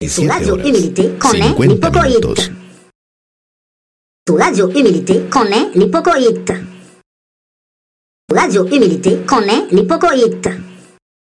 Su Radio horas, Humilité connaît 50 l'hypocoïte. minutos. Su Radio Humilité connaît l'hypocoïte. Su Radio Humilité connaît l'hypocoïte.